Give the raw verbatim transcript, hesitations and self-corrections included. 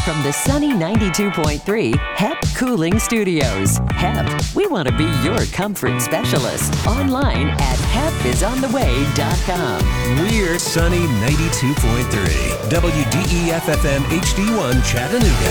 from the sunny ninety-two point three H E P Cooling Studios. H E P, we want to be your comfort specialist. Online at hep is on the way dot com. We're sunny ninety-two point three W D E F F M H D one Chattanooga.